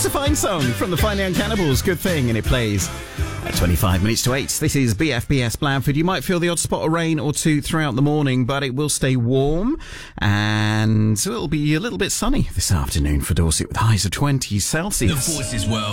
It's a fine song from the Fine Young Cannibals. Good thing, and it plays at 25 minutes to 8. This is BFBS Blandford. You might feel the odd spot of rain or two throughout the morning, but it will stay warm, and it'll be a little bit sunny this afternoon for Dorset with highs of 20 Celsius. The Voices World.